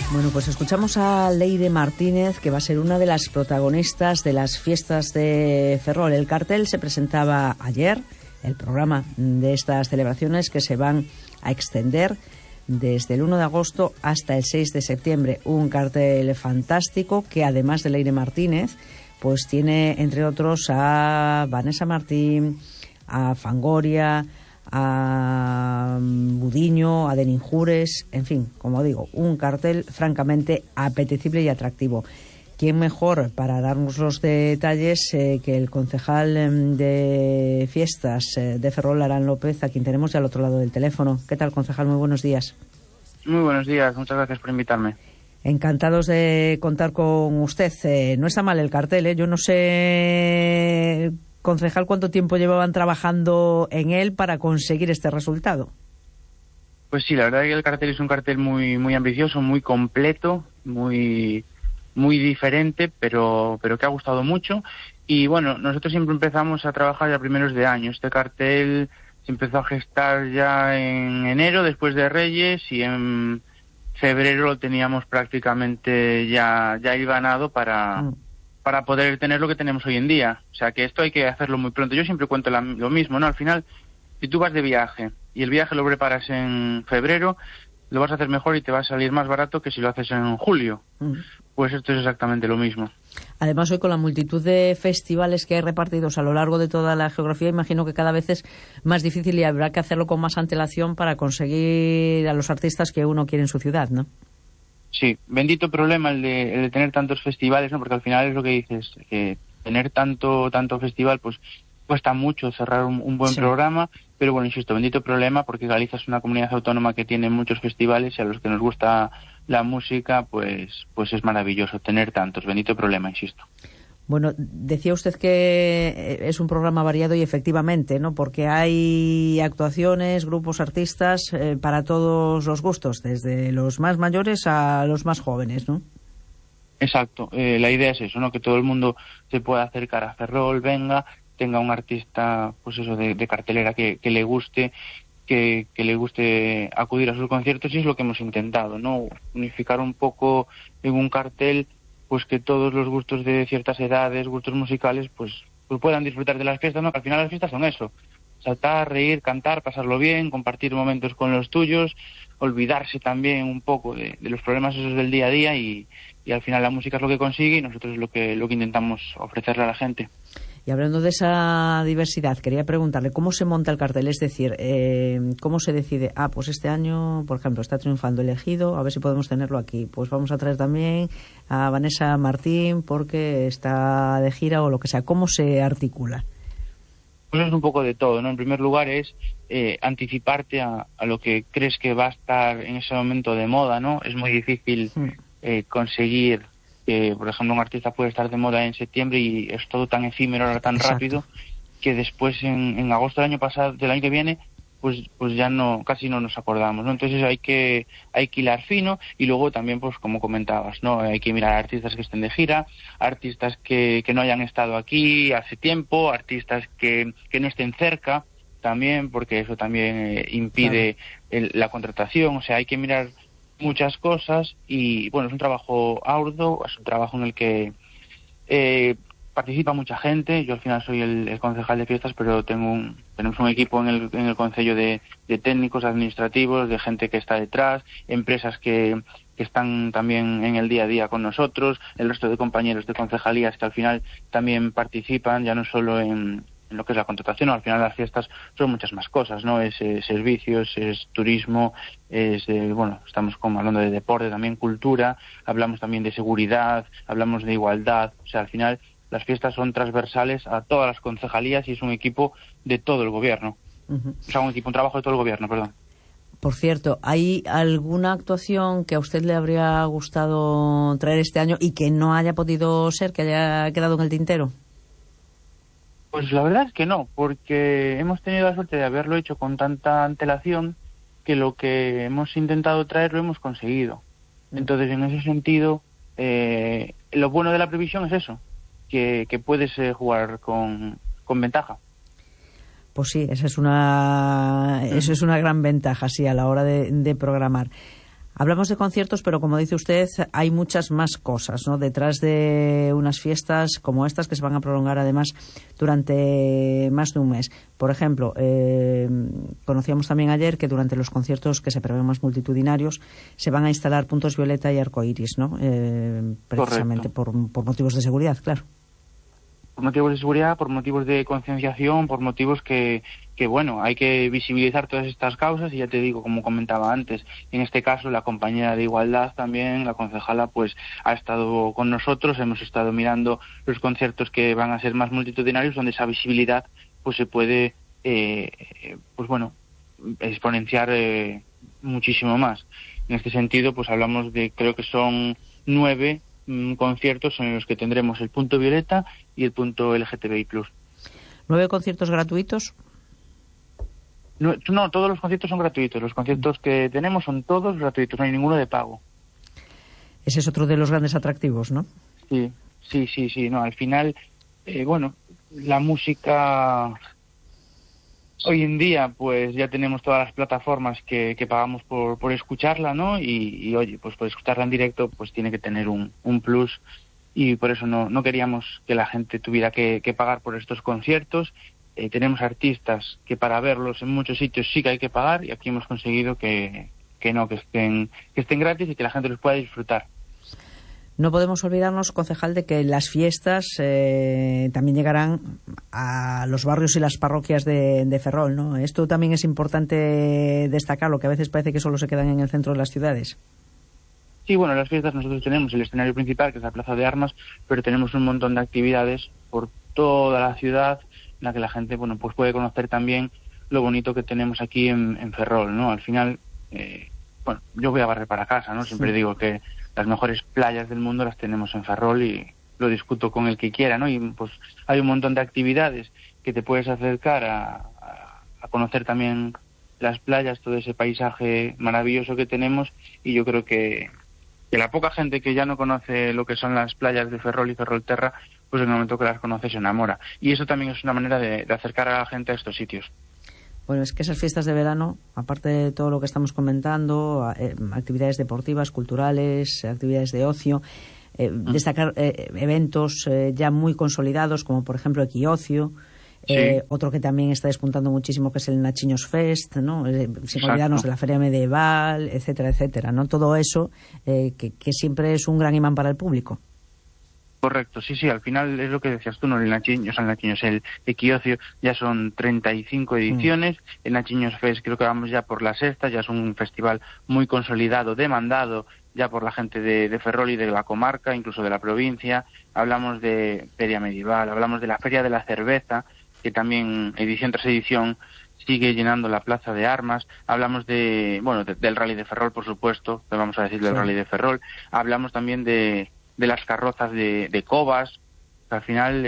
Bueno, pues escuchamos a Leire Martínez, que va a ser una de las protagonistas de las fiestas de Ferrol. El cartel se presentaba ayer, el programa de estas celebraciones que se van a extender desde el 1 de agosto hasta el 6 de septiembre. Un cartel fantástico que, además de Leire Martínez, pues tiene, entre otros, a Vanessa Martín, a Fangoria, a Budiño, a Deninjures, en fin, como digo, un cartel francamente apetecible y atractivo. ¿Quién mejor para darnos los detalles que el concejal de fiestas de Ferrol, Arán López, a quien tenemos ya al otro lado del teléfono? ¿Qué tal, concejal? Muy buenos días. Muy buenos días, muchas gracias por invitarme. Encantados de contar con usted. No está mal el cartel, Yo no sé, concejal, cuánto tiempo llevaban trabajando en él para conseguir este resultado. Pues sí, la verdad es que el cartel es un cartel muy ambicioso, muy completo, muy diferente, pero que ha gustado mucho. Y bueno, nosotros siempre empezamos a trabajar ya a primeros de año. Este cartel se empezó a gestar ya en enero, después de Reyes, y en febrero lo teníamos prácticamente ya hilvanado para poder tener lo que tenemos hoy en día. O sea que esto hay que hacerlo muy pronto. Yo siempre cuento lo mismo, ¿no? Al final, si tú vas de viaje y el viaje lo preparas en febrero, lo vas a hacer mejor y te va a salir más barato que si lo haces en julio. Pues esto es exactamente lo mismo. Además, hoy con la multitud de festivales que hay repartidos a lo largo de toda la geografía, imagino que cada vez es más difícil y habrá que hacerlo con más antelación para conseguir a los artistas que uno quiere en su ciudad, ¿no? Sí, bendito problema el de tener tantos festivales, ¿no? Porque al final es lo que dices, que tener tanto festival, pues cuesta mucho cerrar un buen programa, pero bueno, insisto, bendito problema, porque Galicia es una comunidad autónoma que tiene muchos festivales y a los que nos gusta la música, pues es maravilloso tener tantos, bendito problema, insisto. Bueno, decía usted que es un programa variado y efectivamente, ¿no? Porque hay actuaciones, grupos, artistas para todos los gustos, desde los más mayores a los más jóvenes, ¿no? Exacto, la idea es eso, ¿no? Que todo el mundo se pueda acercar a Ferrol, venga, tenga un artista, pues eso, de cartelera que le guste, que le guste acudir a sus conciertos, y es lo que hemos intentado, ¿no? Unificar un poco en un cartel, pues que todos los gustos de ciertas edades, gustos musicales, pues puedan disfrutar de las fiestas, ¿no? Que al final las fiestas son eso, saltar, reír, cantar, pasarlo bien, compartir momentos con los tuyos, olvidarse también un poco de los problemas esos del día a día, y al final la música es lo que consigue y nosotros es lo que intentamos ofrecerle a la gente. Y hablando de esa diversidad, quería preguntarle cómo se monta el cartel, es decir, cómo se decide, pues este año, por ejemplo, está triunfando Elegido, a ver si podemos tenerlo aquí, pues vamos a traer también a Vanessa Martín porque está de gira o lo que sea. ¿Cómo se articula? Pues es un poco de todo, ¿no? En primer lugar es anticiparte a lo que crees que va a estar en ese momento de moda, ¿no? Es muy difícil conseguir que, por ejemplo, un artista puede estar de moda en septiembre y es todo tan efímero, tan rápido, que después en agosto del año pasado, del año que viene, pues ya casi no nos acordamos, ¿no? Entonces hay que hilar fino, y luego también, pues como comentabas, ¿no? Hay que mirar a artistas que estén de gira, artistas que no hayan estado aquí hace tiempo, artistas que no estén cerca también, porque eso también impide la contratación. O sea, hay que mirar muchas cosas y bueno, es un trabajo arduo, es un trabajo en el que participa mucha gente. Yo al final soy el concejal de fiestas, pero tenemos un equipo en el concello de técnicos administrativos, de gente que está detrás, empresas que están también en el día a día con nosotros, el resto de compañeros de concejalías que al final también participan, ya no solo en lo que es la contratación. Al final las fiestas son muchas más cosas, ¿no? Es servicios, es turismo, estamos como hablando de deporte, también cultura, hablamos también de seguridad, hablamos de igualdad. O sea, al final las fiestas son transversales a todas las concejalías y es un equipo de todo el gobierno. O sea, un trabajo de todo el gobierno, perdón. Por cierto, ¿hay alguna actuación que a usted le habría gustado traer este año y que no haya podido ser, que haya quedado en el tintero? Pues la verdad es que no, porque hemos tenido la suerte de haberlo hecho con tanta antelación que lo que hemos intentado traer lo hemos conseguido. Entonces, en ese sentido, lo bueno de la previsión es eso, que puedes jugar con ventaja. Pues sí, eso es una gran ventaja, sí, a la hora de programar. Hablamos de conciertos, pero como dice usted, hay muchas más cosas, ¿no?, detrás de unas fiestas como estas que se van a prolongar además durante más de un mes. Por ejemplo, conocíamos también ayer que durante los conciertos que se prevén más multitudinarios se van a instalar puntos violeta y arcoíris, ¿no? Precisamente por motivos de seguridad, claro. Por motivos de seguridad, por motivos de concienciación, por motivos que bueno, hay que visibilizar todas estas causas y ya te digo, como comentaba antes, en este caso la compañera de Igualdad también, la concejala, pues ha estado con nosotros, hemos estado mirando los conciertos que van a ser más multitudinarios, donde esa visibilidad pues se puede, pues bueno, exponenciar muchísimo más. En este sentido, pues hablamos de, creo que son 9 conciertos en los que tendremos el punto violeta y el punto LGTBI+. 9 conciertos gratuitos. No, todos los conciertos son gratuitos. Los conciertos que tenemos son todos gratuitos, no hay ninguno de pago. Ese es otro de los grandes atractivos, ¿no? Sí. No, al final, bueno, la música hoy en día, pues ya tenemos todas las plataformas que pagamos por escucharla, ¿no? Y oye, pues por escucharla en directo, pues tiene que tener un plus. Y por eso no queríamos que la gente tuviera que pagar por estos conciertos. Tenemos artistas que para verlos en muchos sitios sí que hay que pagar, y aquí hemos conseguido que estén gratis y que la gente los pueda disfrutar. No podemos olvidarnos, concejal, de que las fiestas también llegarán a los barrios y las parroquias de Ferrol, ¿no? Esto también es importante destacarlo, que a veces parece que solo se quedan en el centro de las ciudades. Sí, bueno, las fiestas nosotros tenemos el escenario principal, que es la Plaza de Armas, pero tenemos un montón de actividades por toda la ciudad, en la que la gente, bueno, pues puede conocer también lo bonito que tenemos aquí en Ferrol, ¿no? Al final, bueno, yo voy a barrer para casa, ¿no? Siempre digo que las mejores playas del mundo las tenemos en Ferrol y lo discuto con el que quiera, ¿no? Y pues hay un montón de actividades que te puedes acercar a conocer también las playas, todo ese paisaje maravilloso que tenemos, y yo creo que la poca gente que ya no conoce lo que son las playas de Ferrol y Ferrolterra, pues en el momento que las conoce se enamora. Y eso también es una manera de acercar a la gente a estos sitios. Bueno, es que esas fiestas de verano, aparte de todo lo que estamos comentando, actividades deportivas, culturales, actividades de ocio, destacar eventos ya muy consolidados, como por ejemplo Equiocio, otro que también está despuntando muchísimo, que es el Nachiños Fest, ¿no? Sin olvidarnos de la Feria Medieval, etcétera, etcétera, ¿no? Todo eso que siempre es un gran imán para el público. Correcto, sí, al final es lo que decías tú, ¿no? El Nachiños, el Equiocio, ya son 35 ediciones, el Nachiños Fest creo que vamos ya por la sexta, ya es un festival muy consolidado, demandado ya por la gente de Ferrol y de la comarca, incluso de la provincia. Hablamos de Feria Medieval, hablamos de la Feria de la Cerveza, que también edición tras edición sigue llenando la Plaza de Armas. Hablamos del Rally de Ferrol, por supuesto, que vamos a decir del Rally de Ferrol. Hablamos también de las carrozas de Cobas, que al final,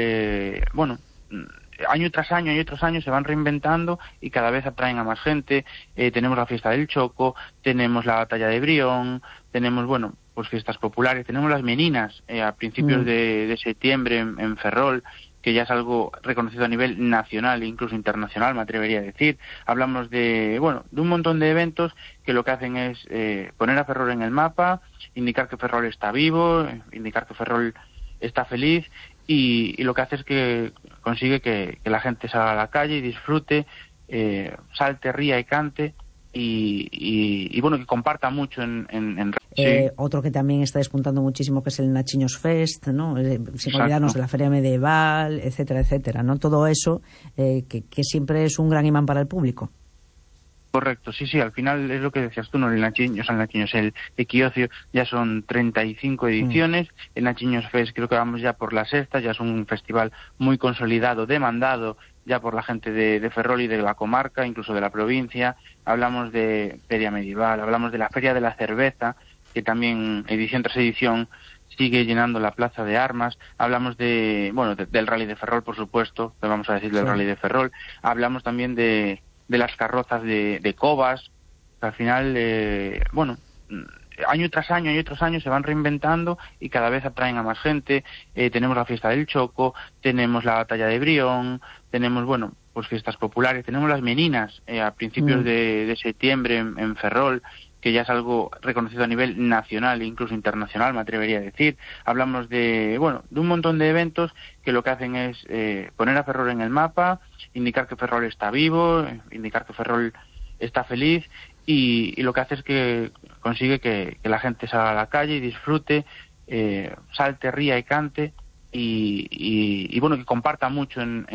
año tras año se van reinventando y cada vez atraen a más gente. Tenemos la fiesta del Choco, tenemos la batalla de Brión, tenemos, pues fiestas populares, tenemos las meninas a principios de septiembre en Ferrol, que ya es algo reconocido a nivel nacional e incluso internacional, me atrevería a decir. Hablamos de un montón de eventos que lo que hacen es poner a Ferrol en el mapa, indicar que Ferrol está vivo, indicar que Ferrol está feliz, y lo que hace es que consigue que la gente salga a la calle y disfrute, salte, ría y cante, y que comparta mucho en otro que también está despuntando muchísimo, que es el Nachiños Fest, ¿no? Sin olvidarnos de la Feria Medieval, etcétera, etcétera, ¿no? Todo eso que siempre es un gran imán para el público. Correcto, sí, al final es lo que decías tú, ¿no? El Nachiños, el Equiocio, ya son 35 ediciones, el Nachiños Fest creo que vamos ya por la sexta, ya es un festival muy consolidado, demandado ya por la gente de Ferrol y de la comarca, incluso de la provincia. Hablamos de Feria Medieval, hablamos de la Feria de la Cerveza, que también edición tras edición sigue llenando la Plaza de Armas. Hablamos del Rally de Ferrol, por supuesto, que vamos a decir del Rally de Ferrol. Hablamos también de las carrozas de Cobas, que al final, año tras año se van reinventando y cada vez atraen a más gente. Tenemos la fiesta del Choco, tenemos la batalla de Brión, tenemos, pues fiestas populares, tenemos las meninas a principios de septiembre en Ferrol, que ya es algo reconocido a nivel nacional e incluso internacional, me atrevería a decir. Hablamos de un montón de eventos que lo que hacen es poner a Ferrol en el mapa, indicar que Ferrol está vivo, indicar que Ferrol está feliz, y lo que hace es que consigue que la gente salga a la calle y disfrute, salte, ría y cante, y que comparta mucho en